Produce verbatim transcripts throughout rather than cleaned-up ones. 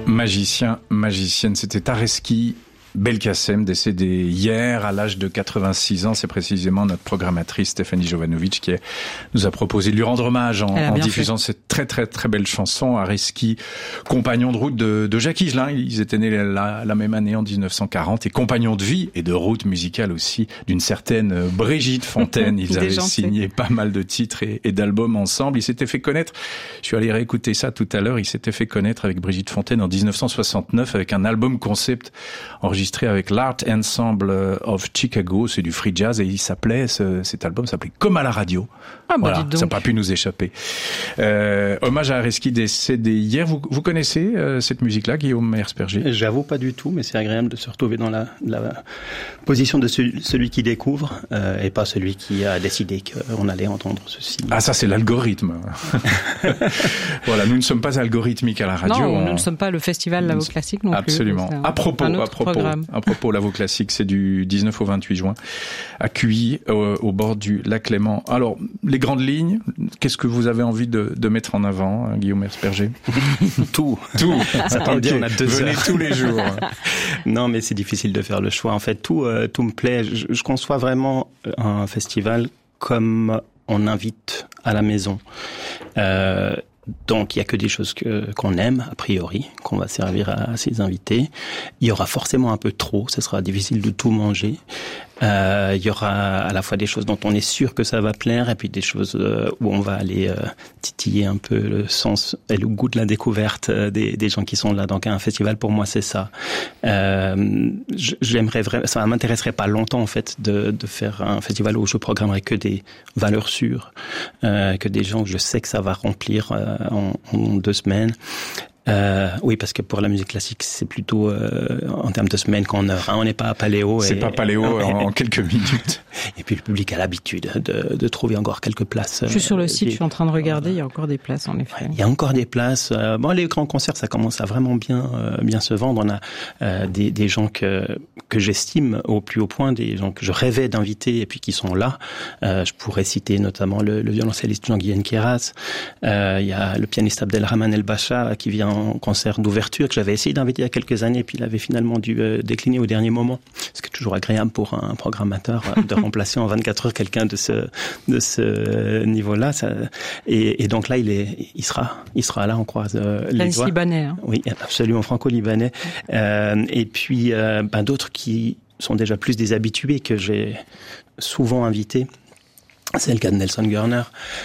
Magicien, magicienne, c'était Tareski Belkacem, décédé hier à l'âge de quatre-vingt-six ans. C'est précisément notre programmatrice Stéphanie Jovanovic qui nous a proposé de lui rendre hommage en, en diffusant fait. cette très très très belle chanson. Tareski, compagnon de route de, de Jacques Higelin. Ils étaient nés la, la même année en dix-neuf cent quarante et compagnon de vie et de route musicale aussi d'une certaine Brigitte Fontaine. Ils avaient signé pas mal de titres et, et d'albums ensemble. Ils s'étaient fait connaître, je suis allé réécouter ça tout à l'heure, ils s'étaient fait connaître avec Brigitte Fontaine en dix-neuf cent soixante-neuf avec un album concept enregistré avec l'Art Ensemble of Chicago, c'est du free jazz et il s'appelait, ce, cet album s'appelait Comme à la radio. Ah bah voilà, dites donc. Ça n'a pas pu nous échapper. Euh, hommage à Tareski décédé hier. Vous, vous connaissez euh, cette musique-là, Guillaume Hersperger? J'avoue pas du tout, mais c'est agréable de se retrouver dans la, la position de celui, celui qui découvre euh, et pas celui qui a décidé qu'on allait entendre ceci. Ah ça c'est l'algorithme. Voilà, nous ne sommes pas algorithmiques à la radio. Non, on... nous ne sommes pas le festival Lavo Classique non Absolument. plus. Absolument. À propos, à propos, programme. à propos, Lavo Classique, c'est du dix-neuf au vingt-huit juin à Cuilly, au, au bord du lac Léman. Alors, les grandes lignes, qu'est-ce que vous avez envie de, de mettre en avant, hein, Guillaume Hersperger? Tout. Tout. Ça tombe okay. bien, on a deux Venez heures. tous les jours. Non, mais c'est difficile de faire le choix. En fait, tout, euh, tout me plaît. Je, je conçois vraiment un festival comme on invite à la maison. Euh, Donc, il y a que des choses que, qu'on aime, a priori, qu'on va servir à, à ces invités. Il y aura forcément un peu trop, ce sera difficile de tout manger. Euh, il y aura à la fois des choses dont on est sûr que ça va plaire, et puis des choses euh, où on va aller euh, titiller un peu le sens et le goût de la découverte euh, des, des gens qui sont là. Donc, un festival, pour moi, c'est ça. Euh, j'aimerais vraiment, ça m'intéresserait pas longtemps, en fait, de, de faire un festival où je programmerais que des valeurs sûres, euh, que des gens que je sais que ça va remplir euh, en, en deux semaines. Euh, oui, parce que pour la musique classique, c'est plutôt euh, en termes de semaines qu'en heures. Hein. On n'est pas à Paléo. C'est et, pas Paléo et, en, en quelques minutes. Et puis le public a l'habitude de, de trouver encore quelques places. Je suis sur le site, des, je suis en train de regarder, il y a encore des places en effet. Il y a encore des places. Euh, bon, les grands concerts, ça commence à vraiment bien, euh, bien se vendre. On a euh, des, des gens que que j'estime au plus haut point, des gens que je rêvais d'inviter et puis qui sont là. Euh, je pourrais citer notamment le, le violoncelliste Jean-Guy Enqueras. Euh, il y a le pianiste Abdelrahman El Bacha qui vient en concert d'ouverture que j'avais essayé d'inviter il y a quelques années, puis il avait finalement dû euh, décliner au dernier moment. Ce qui est toujours agréable pour un programmateur euh, de remplacer en vingt-quatre heures quelqu'un de ce de ce niveau-là. Ça, et, et donc là, il est, il sera, il sera là. On croise euh, les doigts. Libanais. Hein. Oui, absolument franco-libanais. Euh, et puis euh, ben, d'autres qui sont déjà plus des habitués que j'ai souvent invités. C'est le cas de Nelson Görner,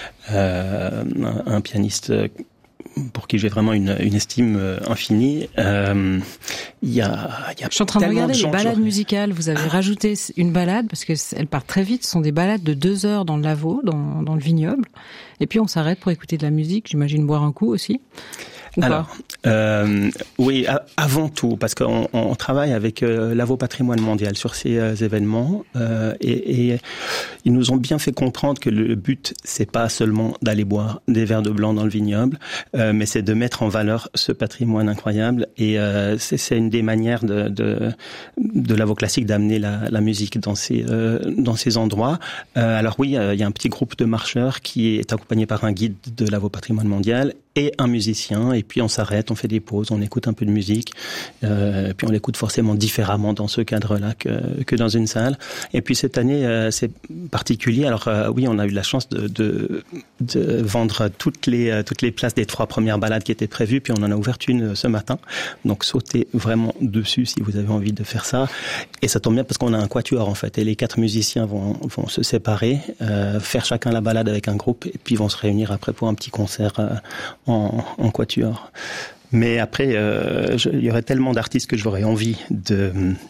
euh, un, un pianiste pour qui j'ai vraiment une, une estime infinie. Euh, il y a, il y a Je suis en train de regarder de les balades musicales. Vous avez rajouté une balade parce que elles partent très vite. Ce sont des balades de deux heures dans le Lavaux, dans, dans le vignoble. Et puis on s'arrête pour écouter de la musique. J'imagine boire un coup aussi. Alors, euh, oui, a, avant tout, parce qu'on on travaille avec euh, Lavaux Patrimoine Mondial sur ces euh, événements, euh, et, et ils nous ont bien fait comprendre que le but, c'est pas seulement d'aller boire des verres de blanc dans le vignoble, euh, mais c'est de mettre en valeur ce patrimoine incroyable. Et euh, c'est, c'est une des manières de, de, de Lavaux Classique d'amener la, la musique dans ces euh, dans ces endroits. Euh, alors oui, euh, il y a un petit groupe de marcheurs qui est accompagné par un guide de Lavaux Patrimoine Mondial et un musicien, et puis on s'arrête, on fait des pauses, on écoute un peu de musique, euh, puis on l'écoute forcément différemment dans ce cadre-là que, que dans une salle. Et puis cette année, euh, c'est particulier. Alors euh, oui, on a eu la chance de, de, de vendre toutes les, toutes les places des trois premières balades qui étaient prévues, puis on en a ouvert une ce matin. Donc sautez vraiment dessus si vous avez envie de faire ça. Et ça tombe bien parce qu'on a un quatuor en fait, et les quatre musiciens vont, vont se séparer, euh, faire chacun la balade avec un groupe, et puis vont se réunir après pour un petit concert euh, En, en quatuor. Mais après, euh, je, il y aurait tellement d'artistes que j'aurais envie de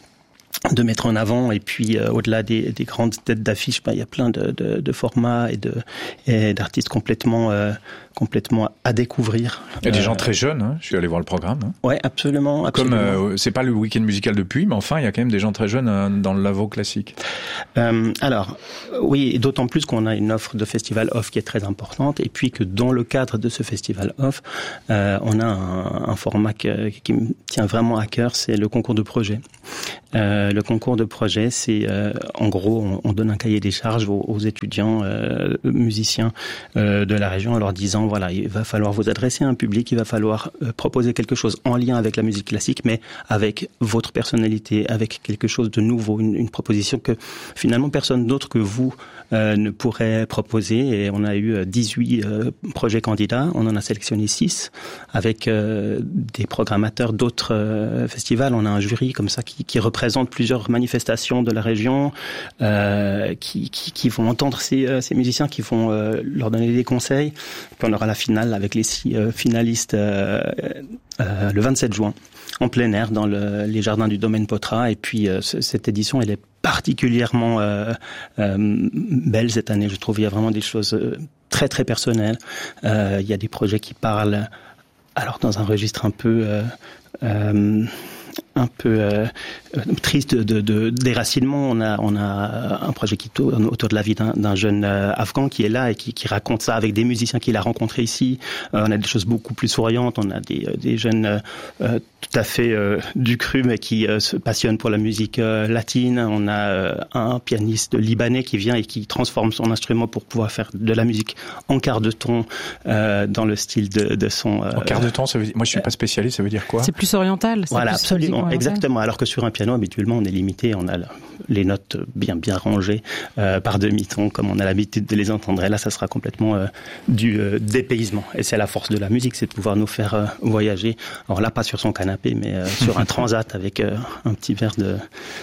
de mettre en avant, et puis euh, au-delà des, des grandes têtes d'affiche, bah, il y a plein de, de, de formats et, de, et d'artistes complètement euh, complètement à découvrir. Il y a des euh, gens très jeunes, hein. Je suis allé voir le programme. Hein. Ouais, absolument, absolument. Comme euh, c'est pas le week-end musical de Puy, mais enfin il y a quand même des gens très jeunes euh, dans le Lavaux Classique. Euh, alors oui, et d'autant plus qu'on a une offre de festival off qui est très importante, et puis que dans le cadre de ce festival off, euh, on a un, un format que, qui me tient vraiment à cœur, c'est le concours de projet. Euh, le concours de projet, c'est euh, en gros, on, on donne un cahier des charges aux, aux étudiants euh, musiciens euh, de la région en leur disant, voilà, il va falloir vous adresser à un public, il va falloir euh, proposer quelque chose en lien avec la musique classique, mais avec votre personnalité, avec quelque chose de nouveau, une, une proposition que finalement personne d'autre que vous euh, ne pourrait proposer. Et on a eu dix-huit euh, projets candidats, on en a sélectionné six avec euh, des programmateurs d'autres euh, festivals. On a un jury comme ça qui, qui représente plusieurs manifestations de la région, euh, qui, qui, qui vont entendre ces, euh, ces musiciens, qui vont euh, leur donner des conseils. Puis on aura la finale avec les six euh, finalistes euh, euh, le vingt-sept juin. En plein air dans le, les jardins du domaine Potra. Et puis euh, c- cette édition, elle est particulièrement euh, euh, belle cette année. Je trouve il y a vraiment des choses euh, très très personnelles. Euh, il y a des projets qui parlent, alors dans un registre un peu euh, euh, un peu euh, triste de, de déracinement. On a on a un projet qui tourne autour de la vie d'un, d'un jeune euh, afghan qui est là et qui, qui raconte ça avec des musiciens qu'il a rencontrés ici. Euh, on a des choses beaucoup plus souriantes. On a des, des jeunes euh, tout à fait euh, du cru mais qui euh, se passionnent pour la musique euh, latine. On a euh, un pianiste libanais qui vient et qui transforme son instrument pour pouvoir faire de la musique en quart de ton euh, dans le style de, de son. Euh, en quart de ton, ça veut dire. Moi, je suis pas spécialiste. Ça veut dire quoi? C'est plus oriental. C'est voilà, plus absolument, oriental. exactement. Alors que sur un piano, habituellement, on est limité. On a les notes bien bien rangées euh, par demi-ton, comme on a l'habitude de les entendre. Et là, ça sera complètement euh, du euh, dépaysement. Et c'est la force de la musique, c'est de pouvoir nous faire euh, voyager. Alors là, pas sur son canapé, mais euh, sur un transat avec euh, un petit verre de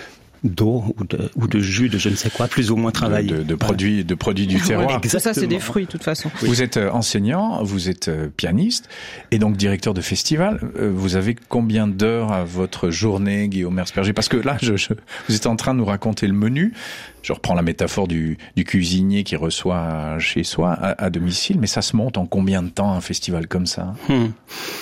d'eau ou de, ou de jus de je ne sais quoi, plus ou moins travaillé. De, de, de produits, de produits du terroir. Tout ça, c'est des fruits, de toute façon. Oui. Vous êtes enseignant, vous êtes pianiste et donc directeur de festival. Vous avez combien d'heures à votre journée, Guillaume Mersperger? Parce que là, je, je, vous êtes en train de nous raconter le menu. Je reprends la métaphore du, du cuisinier qui reçoit chez soi, à, à domicile, mais ça se monte en combien de temps un festival comme ça? hum.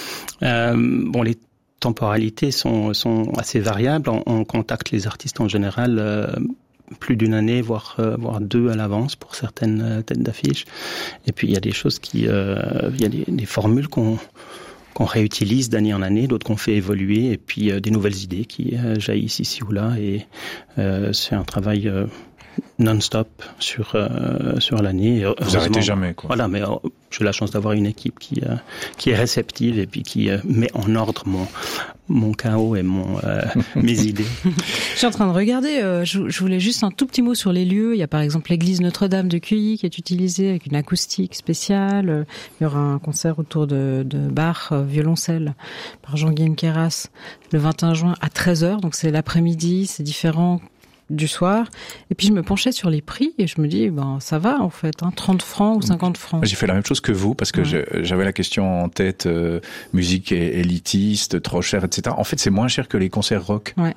euh, Bon, les temporalités sont, sont assez variables. On, on contacte les artistes en général euh, plus d'une année, voire, euh, voire deux à l'avance pour certaines euh, têtes d'affiche. Et puis il y a des choses qui, euh, il y a des, des formules qu'on qu'on réutilise d'année en année, d'autres qu'on fait évoluer, et puis euh, des nouvelles idées qui euh, jaillissent ici ou là. Et euh, c'est un travail euh, non-stop sur euh, sur l'année. Vous arrêtez jamais, quoi. Voilà, mais euh, j'ai la chance d'avoir une équipe qui euh, qui est réceptive et puis qui euh, met en ordre mon mon chaos et mon euh, mes idées. Je suis en train de regarder. Euh, je, je voulais juste un tout petit mot sur les lieux. Il y a par exemple l'église Notre-Dame de Cuilly qui est utilisée avec une acoustique spéciale. Il y aura un concert autour de, de Bach, euh, violoncelle, par Jean-Guillaume Queyras, le vingt et un juin à treize heures. Donc c'est l'après-midi, c'est différent du soir. Et puis je me penchais sur les prix et je me dis, ben ça va en fait, hein, trente francs ou cinquante francs. J'ai fait la même chose que vous parce que ouais. je, j'avais la question en tête, euh, musique élitiste, trop cher, et cetera. En fait, c'est moins cher que les concerts rock. Ouais.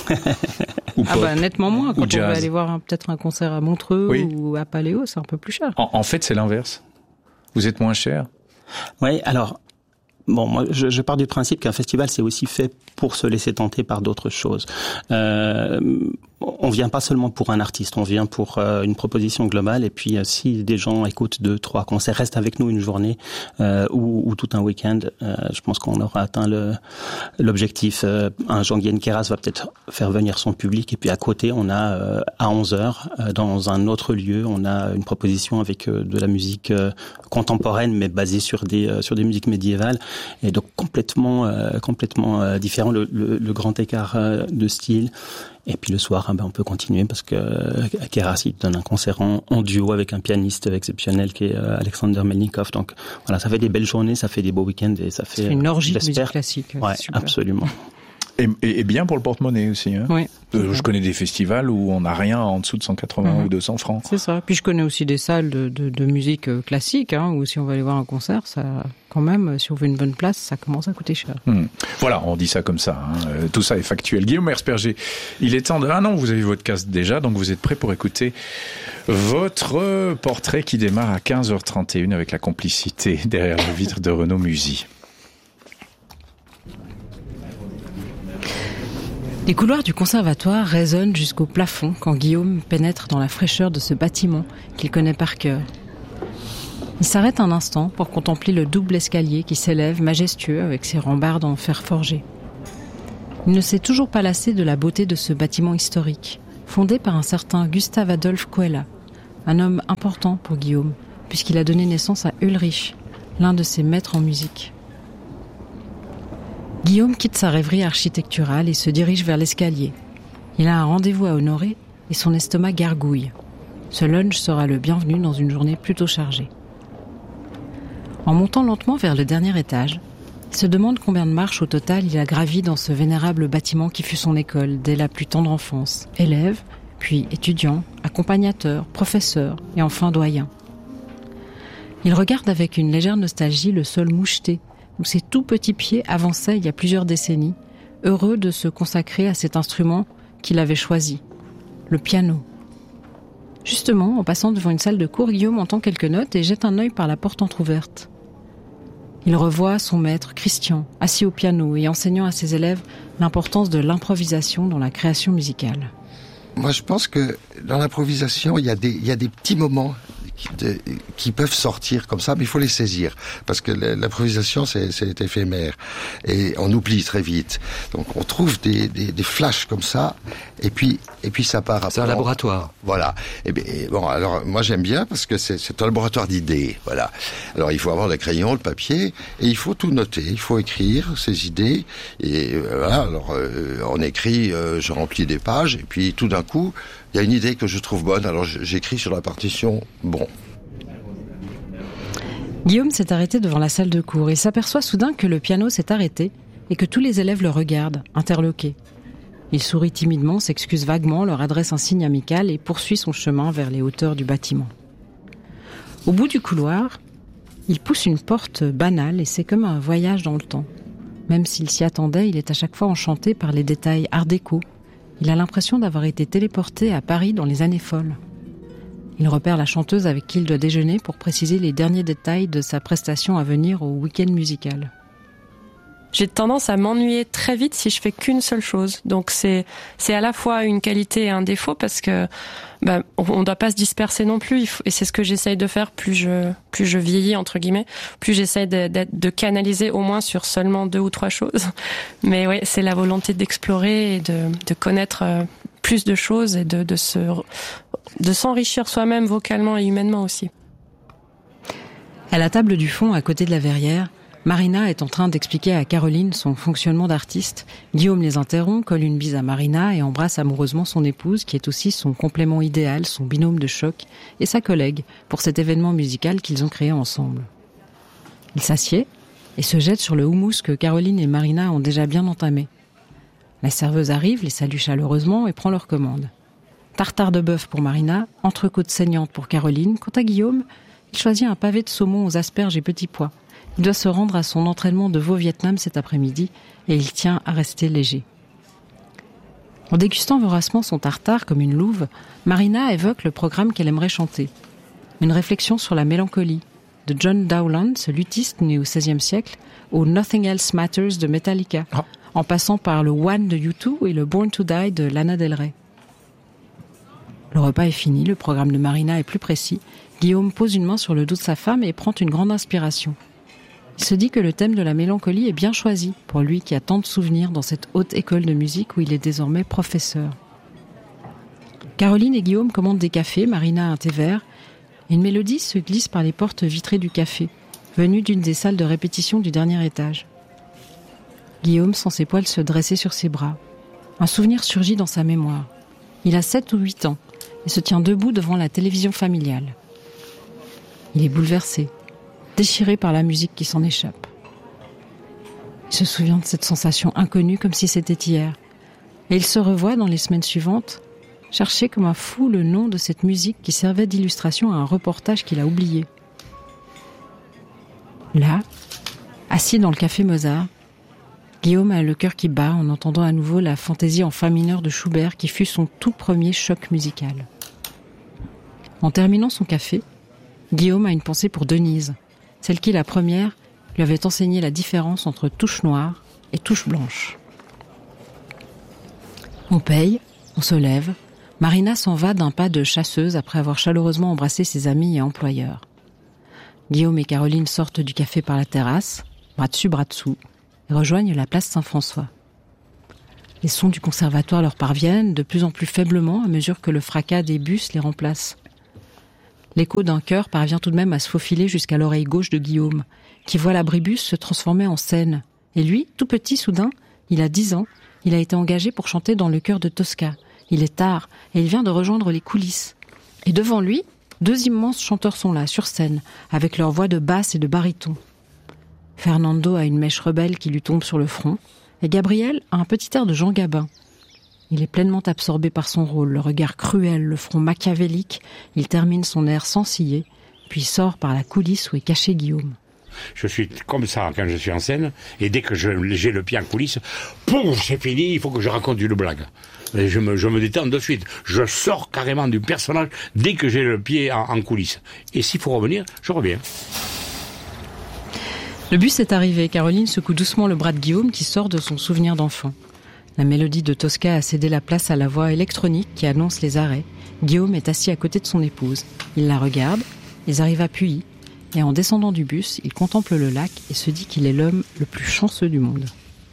ou ah pop, bah nettement moins. Quand on jazz. veut aller voir un, peut-être un concert à Montreux oui. ou à Paléo, c'est un peu plus cher. En, en fait, c'est l'inverse. Vous êtes moins cher. Oui, alors. Bon, moi, je, je pars du principe qu'un festival, c'est aussi fait pour se laisser tenter par d'autres choses. Euh, on vient pas seulement pour un artiste, on vient pour euh, une proposition globale. Et puis, euh, si des gens écoutent deux, trois concerts, restent avec nous une journée euh, ou, ou tout un week-end, euh, je pense qu'on aura atteint le, l'objectif. Euh, un Jean-Guillaume Queyras va peut-être faire venir son public. Et puis, à côté, on a euh, à onze heures, euh, dans un autre lieu, on a une proposition avec euh, de la musique euh, contemporaine, mais basée sur des euh, sur des musiques médiévales. Et donc complètement euh, complètement euh, différent, le, le, le grand écart euh, de style. Et puis le soir, hein, ben, on peut continuer parce que euh, Queyras il donne un concert en, en duo avec un pianiste exceptionnel qui est euh, Alexander Melnikov. Donc voilà, ça fait des belles journées, ça fait des beaux week-ends et ça fait, c'est une orgie euh, de musique classique. Ouais, absolument. Et, et, et bien pour le porte-monnaie aussi. Hein. Oui. Euh, je connais des festivals où on n'a rien en dessous de cent quatre-vingts mmh. ou deux cents francs. C'est ça. Puis je connais aussi des salles de, de, de musique classique, hein, où si on va aller voir un concert, ça, quand même, si on veut une bonne place, ça commence à coûter cher. Mmh. Voilà, on dit ça comme ça. Hein. Euh, tout ça est factuel. Guillaume Mersperger, il est temps de... Ah non, vous avez votre casque déjà, donc vous êtes prêt pour écouter votre portrait qui démarre à quinze heures trente et une avec la complicité derrière le vitre de Renaud Musy. Les couloirs du conservatoire résonnent jusqu'au plafond quand Guillaume pénètre dans la fraîcheur de ce bâtiment qu'il connaît par cœur. Il s'arrête un instant pour contempler le double escalier qui s'élève majestueux avec ses rambardes en fer forgé. Il ne s'est toujours pas lassé de la beauté de ce bâtiment historique, fondé par un certain Gustave Adolphe Coella, un homme important pour Guillaume, puisqu'il a donné naissance à Ulrich, l'un de ses maîtres en musique. Guillaume quitte sa rêverie architecturale et se dirige vers l'escalier. Il a un rendez-vous à honorer et son estomac gargouille. Ce lunch sera le bienvenu dans une journée plutôt chargée. En montant lentement vers le dernier étage, il se demande combien de marches au total il a gravi dans ce vénérable bâtiment qui fut son école dès la plus tendre enfance. Élève, puis étudiant, accompagnateur, professeur et enfin doyen. Il regarde avec une légère nostalgie le sol moucheté où ses tout petits pieds avançaient il y a plusieurs décennies, heureux de se consacrer à cet instrument qu'il avait choisi, le piano. Justement, en passant devant une salle de cours, Guillaume entend quelques notes et jette un œil par la porte entr'ouverte. Il revoit son maître, Christian, assis au piano et enseignant à ses élèves l'importance de l'improvisation dans la création musicale. Moi, je pense que dans l'improvisation, il y a des, il y a des petits moments qui, de, qui peuvent sortir comme ça, mais il faut les saisir. Parce que l'improvisation, c'est, c'est éphémère. Et on oublie très vite. Donc, on trouve des, des, des flashs comme ça, et puis, et puis ça part. C'est un laboratoire. Voilà. Et, et bon, alors, moi, j'aime bien parce que c'est, c'est un laboratoire d'idées. Voilà. Alors, il faut avoir le crayon, le papier, et il faut tout noter. Il faut écrire ses idées. Et voilà. Alors, euh, on écrit, euh, je remplis des pages, et puis tout d'un coup, il y a une idée que je trouve bonne, alors j'écris sur la partition « bon ». Guillaume s'est arrêté devant la salle de cours et s'aperçoit soudain que le piano s'est arrêté et que tous les élèves le regardent, interloqués. Il sourit timidement, s'excuse vaguement, leur adresse un signe amical et poursuit son chemin vers les hauteurs du bâtiment. Au bout du couloir, il pousse une porte banale et c'est comme un voyage dans le temps. Même s'il s'y attendait, il est à chaque fois enchanté par les détails art déco. Il a l'impression d'avoir été téléporté à Paris dans les années folles. Il repère la chanteuse avec qui il doit déjeuner pour préciser les derniers détails de sa prestation à venir au week-end musical. J'ai tendance à m'ennuyer très vite si je fais qu'une seule chose. Donc c'est c'est à la fois une qualité et un défaut parce que bah, on ne doit pas se disperser non plus. Il faut, et c'est ce que j'essaye de faire. Plus je plus je vieillis entre guillemets, plus j'essaye de, de, de canaliser au moins sur seulement deux ou trois choses. Mais oui, c'est la volonté d'explorer et de de connaître plus de choses et de de se de s'enrichir soi-même vocalement et humainement aussi. À la table du fond, à côté de la verrière, Marina est en train d'expliquer à Caroline son fonctionnement d'artiste. Guillaume les interrompt, colle une bise à Marina et embrasse amoureusement son épouse, qui est aussi son complément idéal, son binôme de choc, et sa collègue, pour cet événement musical qu'ils ont créé ensemble. Il s'assied et se jette sur le houmous que Caroline et Marina ont déjà bien entamé. La serveuse arrive, les salue chaleureusement et prend leur commande. Tartare de bœuf pour Marina, entrecôte saignante pour Caroline. Quant à Guillaume, il choisit un pavé de saumon aux asperges et petits pois. Il doit se rendre à son entraînement de veau Vietnam cet après-midi et il tient à rester léger. En dégustant voracement son tartare comme une louve, Marina évoque le programme qu'elle aimerait chanter. Une réflexion sur la mélancolie, de John Dowland, ce luthiste né au seizième siècle, au Nothing Else Matters de Metallica, oh. en passant par le One de U deux et le Born to Die de Lana Del Rey. Le repas est fini, le programme de Marina est plus précis. Guillaume pose une main sur le dos de sa femme et prend une grande inspiration. Il se dit que le thème de la mélancolie est bien choisi pour lui qui a tant de souvenirs dans cette haute école de musique où il est désormais professeur. Caroline et Guillaume commandent des cafés, Marina un thé vert, et une mélodie se glisse par les portes vitrées du café, venue d'une des salles de répétition du dernier étage. Guillaume sent ses poils se dresser sur ses bras. Un souvenir surgit dans sa mémoire. Il a sept ou huit ans et se tient debout devant la télévision familiale. Il est bouleversé, déchiré par la musique qui s'en échappe. Il se souvient de cette sensation inconnue comme si c'était hier. Et il se revoit dans les semaines suivantes, chercher comme un fou le nom de cette musique qui servait d'illustration à un reportage qu'il a oublié. Là, assis dans le café Mozart, Guillaume a le cœur qui bat en entendant à nouveau la fantaisie en fa mineur de Schubert qui fut son tout premier choc musical. En terminant son café, Guillaume a une pensée pour Denise, celle qui, la première, lui avait enseigné la différence entre touche noire et touche blanche. On paye, on se lève. Marina s'en va d'un pas de chasseuse après avoir chaleureusement embrassé ses amis et employeurs. Guillaume et Caroline sortent du café par la terrasse, bras dessus, bras dessous, et rejoignent la place Saint-François. Les sons du conservatoire leur parviennent de plus en plus faiblement à mesure que le fracas des bus les remplace. L'écho d'un chœur parvient tout de même à se faufiler jusqu'à l'oreille gauche de Guillaume, qui voit l'abribus se transformer en scène. Et lui, tout petit soudain, il a dix ans, il a été engagé pour chanter dans le chœur de Tosca. Il est tard, et il vient de rejoindre les coulisses. Et devant lui, deux immenses chanteurs sont là, sur scène, avec leurs voix de basse et de baryton. Fernando a une mèche rebelle qui lui tombe sur le front, et Gabriel a un petit air de Jean Gabin. Il est pleinement absorbé par son rôle, le regard cruel, le front machiavélique. Il termine son air sans ciller, puis sort par la coulisse où est caché Guillaume. Je suis comme ça quand je suis en scène, et dès que je, j'ai le pied en coulisses, pouf, c'est fini, il faut que je raconte une blague. Et je me, je me détends de suite. Je sors carrément du personnage dès que j'ai le pied en, en coulisses. Et s'il faut revenir, je reviens. Le bus est arrivé. Caroline secoue doucement le bras de Guillaume qui sort de son souvenir d'enfant. La mélodie de Tosca a cédé la place à la voix électronique qui annonce les arrêts. Guillaume est assis à côté de son épouse. Il la regarde, ils arrivent à Puy, et en descendant du bus, il contemple le lac et se dit qu'il est l'homme le plus chanceux du monde.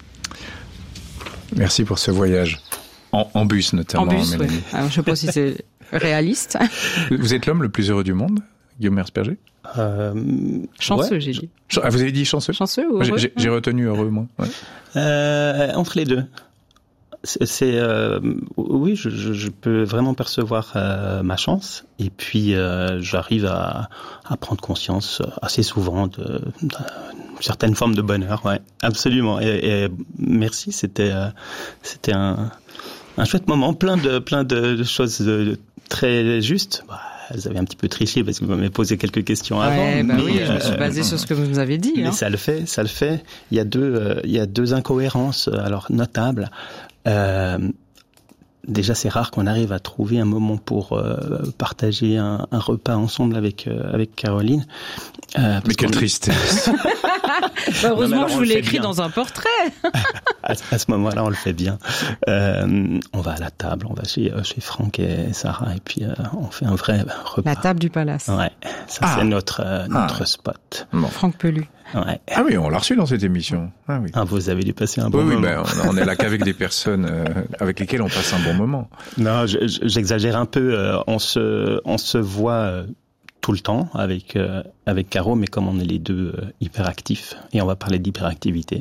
Merci pour ce voyage. En, en bus notamment. En bus, oui. Alors, je ne sais pas si c'est réaliste. Vous êtes l'homme le plus heureux du monde, Guillaume Mersberger ? Euh, chanceux, ouais. j'ai dit. Ah, vous avez dit chanceux ? Chanceux ou heureux ? J'ai, j'ai retenu heureux, moi. Ouais. Euh, entre les deux. C'est, c'est euh, oui, je, je, je peux vraiment percevoir euh, ma chance, et puis euh, j'arrive à, à prendre conscience assez souvent de, de certaines formes de bonheur. Ouais, absolument. Et, et merci, c'était euh, c'était un, un chouette moment, plein de plein de, de choses de, de très justes. Bah, vous avez un petit peu triché parce que vous m'avez posé quelques questions avant. Ouais, bah mais, oui, je me suis euh, basée sur ce que vous nous avez dit. Mais hein. ça le fait, ça le fait. Il y a deux, euh, il y a deux incohérences alors notables. Euh, déjà, c'est rare qu'on arrive à trouver un moment pour euh, partager un, un repas ensemble avec euh, avec Caroline. Euh, Mais quelle tristesse. Bah, heureusement, non, alors, je vous l'ai écrit bien. Dans un portrait. à, à ce moment-là, on le fait bien. Euh, on va à la table, on va chez, chez Franck et Sarah, et puis euh, on fait un vrai repas. La table du palace. Ouais, ça ah. c'est notre euh, notre ah. spot. Bon. Franck Pelu. Ouais. Ah oui, on l'a reçu dans cette émission. Ah oui. Ah, vous avez dû passer un bon oui, moment. Oui, ben, on, on est là qu'avec des personnes euh, avec lesquelles on passe un bon moment. Non, je, j'exagère un peu. Euh, on se, on se voit euh, tout le temps avec euh, avec Caro, mais comme on est les deux euh, hyperactifs, et on va parler d'hyperactivité.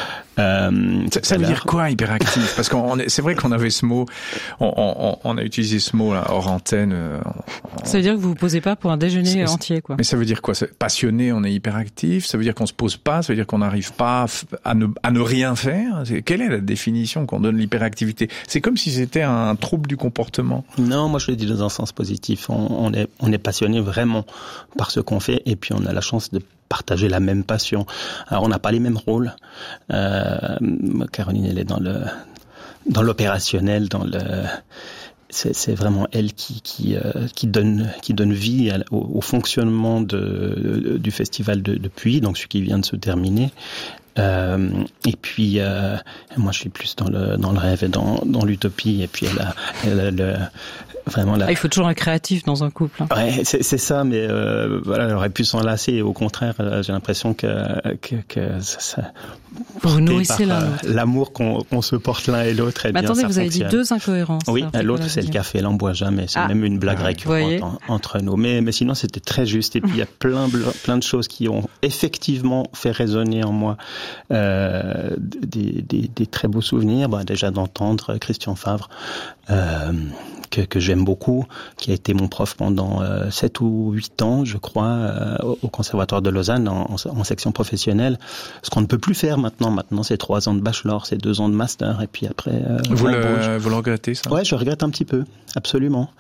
Euh, ça, ça veut dire quoi, hyperactif? Parce qu'on est, c'est vrai qu'on avait ce mot, on, on, on a utilisé ce mot là hors antenne. On, ça veut dire que vous vous posez pas pour un déjeuner entier, quoi. Mais ça veut dire quoi? Passionné, on est hyperactif. Ça veut dire qu'on se pose pas. Ça veut dire qu'on n'arrive pas à ne, à ne rien faire. C'est, quelle est la définition qu'on donne l'hyperactivité? C'est comme si c'était un trouble du comportement. Non, moi je le dis dans un sens positif. On, on est, on est passionné vraiment par ce qu'on fait, et puis on a la chance de partager la même passion. Alors on n'a pas les mêmes rôles. Euh, Caroline, elle est dans le dans l'opérationnel, dans le c'est, c'est vraiment elle qui qui euh, qui donne qui donne vie à, au, au fonctionnement de, du festival de, de Puy, donc celui qui vient de se terminer. Euh, et puis euh, moi je suis plus dans le dans le rêve et dans dans l'utopie, et puis elle a, elle a le vraiment la... ah, il faut toujours un créatif dans un couple. Hein. Ouais, c'est, c'est ça, mais euh, voilà, elle aurait pu s'en lasser. Et au contraire, j'ai l'impression que que, que ça, ça vous nourrissez l'un l'autre. L'amour qu'on, qu'on se porte l'un et l'autre. Eh mais bien, attendez, ça vous fonctionne. avez dit deux incohérences. Oui, l'autre c'est le café, elle en boit jamais. C'est ah. même une blague ah, récurrente en, entre nous. Mais mais sinon c'était très juste. Et puis il y a plein plein de choses qui ont effectivement fait résonner en moi euh, des, des des très beaux souvenirs. Bah, déjà d'entendre Christian Favre. Euh, que, que j'aime beaucoup, qui a été mon prof pendant euh, sept ou huit ans, je crois, euh, au Conservatoire de Lausanne, en, en section professionnelle. Ce qu'on ne peut plus faire maintenant. Maintenant, c'est trois ans de bachelor, c'est deux ans de master, et puis après... Euh, vous, le, vous le regrettez, ça? Ouais, je regrette un petit peu, absolument.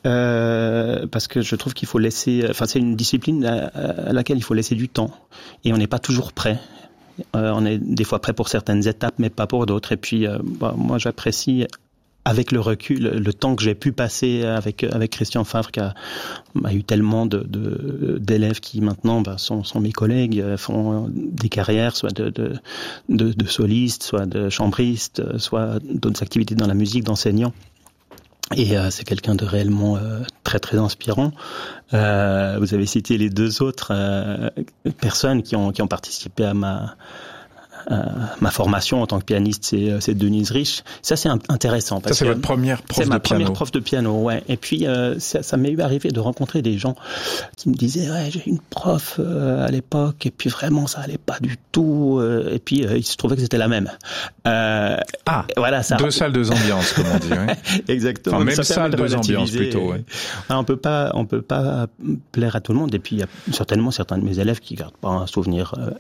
Euh, parce que je trouve qu'il faut laisser... Enfin, c'est une discipline à, à laquelle il faut laisser du temps. Et on n'est pas toujours prêt. Euh, on est des fois prêt pour certaines étapes, mais pas pour d'autres. Et puis, euh, bah, moi, j'apprécie... avec le recul, le temps que j'ai pu passer avec avec Christian Favre, qui a, a eu tellement de, de d'élèves qui maintenant bah, sont, sont mes collègues, font des carrières, soit de de de, de solistes, soit de chambristes, soit d'autres activités dans la musique, d'enseignants. Et euh, c'est quelqu'un de réellement euh, très très inspirant. Euh, vous avez cité les deux autres euh, personnes qui ont qui ont participé à ma euh, ma formation en tant que pianiste, c'est, c'est Denise Rich. Ça, c'est intéressant. Parce ça, c'est que votre première prof de piano. C'est ma première prof de piano, ouais. Et puis, euh, ça, ça m'est eu arrivé de rencontrer des gens qui me disaient, ouais, j'ai une prof euh, à l'époque, et puis vraiment, ça allait pas du tout. Euh, et puis, euh, il se trouvait que c'était la même. Euh, ah, voilà, ça. Deux salles, deux ambiances, comme on dit. Oui. Exactement. Enfin, même salle, deux ambiances plutôt. Ouais. On peut pas, on peut pas plaire à tout le monde. Et puis, il y a certainement certains de mes élèves qui gardent pas un souvenir euh,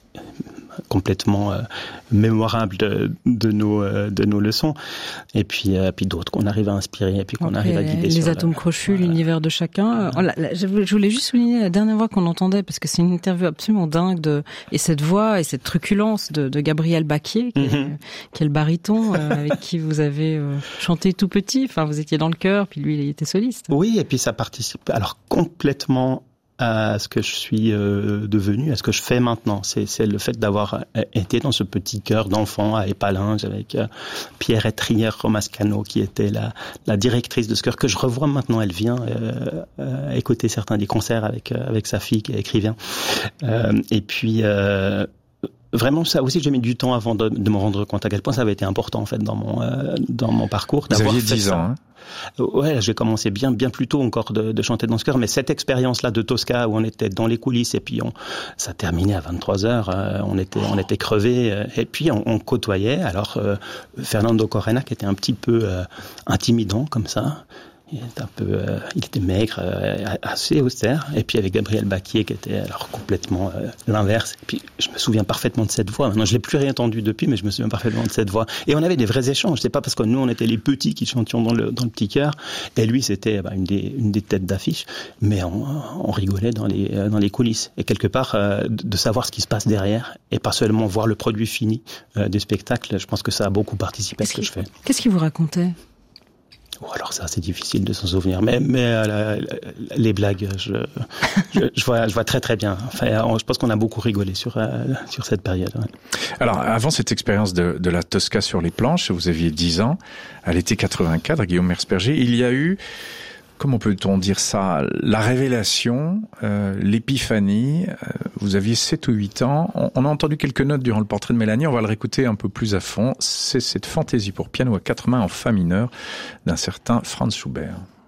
complètement euh, mémorable de, de nos euh, de nos leçons, et puis euh, puis d'autres qu'on arrive à inspirer, et puis qu'on Après, arrive à guider. Les sur atomes le, crochus, voilà. L'univers de chacun. Euh, là, là, je voulais juste souligner la dernière voix qu'on entendait, parce que c'est une interview absolument dingue de et cette voix et cette truculence de, de Gabriel Baquier, qui, mm-hmm. est, qui est le baryton euh, avec qui vous avez euh, chanté tout petit. Enfin, vous étiez dans le chœur, puis lui, il était soliste. Oui, et puis ça participe alors complètement à ce que je suis euh, devenu, à ce que je fais maintenant. C'est, c'est le fait d'avoir été dans ce petit chœur d'enfant à Épalinges avec euh, Pierre Etrière-Romascano, qui était la, la directrice de ce chœur, que je revois maintenant. Elle vient euh, euh, écouter certains des concerts avec, euh, avec sa fille qui est écrivain. Euh, et puis... Euh, Vraiment, ça aussi, j'ai mis du temps avant de, de me rendre compte à quel point ça avait été important en fait dans mon euh, dans mon parcours. Vous aviez dix ans. Hein. Ouais, j'ai commencé bien bien plus tôt encore de, de chanter dans ce chœur, mais cette expérience-là de Tosca où on était dans les coulisses et puis on ça terminait à vingt-trois heures, euh, on était on était crevés euh, et puis on, on côtoyait. Alors euh, Fernando Corena qui était un petit peu euh, intimidant comme ça. Il était un peu, euh, il était maigre, euh, assez austère. Et puis avec Gabriel Baquier qui était alors complètement euh, l'inverse. Et puis je me souviens parfaitement de cette voix. Maintenant je l'ai plus réentendue depuis, mais je me souviens parfaitement de cette voix. Et on avait des vrais échanges. C'est pas parce que nous on était les petits qui chantions dans le dans le petit chœur, et lui c'était bah, une des une des têtes d'affiche. Mais on, on rigolait dans les dans les coulisses. Et quelque part euh, de savoir ce qui se passe derrière et pas seulement voir le produit fini euh, du spectacle. Je pense que ça a beaucoup participé qu'est-ce à ce que je fais. Qu'est-ce qu'il vous racontait? Oh, alors ça, c'est difficile de s'en souvenir. Mais, mais euh, les blagues, je, je, je, vois, je vois très très bien. Enfin, je pense qu'on a beaucoup rigolé sur, euh, sur cette période. Ouais. Alors, avant cette expérience de, de la Tosca sur les planches, vous aviez dix ans, à l'été quatre-vingt-quatre, Guillaume Mersperger, il y a eu... Comment peut-on dire ça? La révélation, euh, l'épiphanie. Euh, vous aviez sept ou huit ans. On, on a entendu quelques notes durant le portrait de Mélanie. On va le réécouter un peu plus à fond. C'est cette fantaisie pour piano à quatre mains en fa mineur d'un certain Franz Schubert.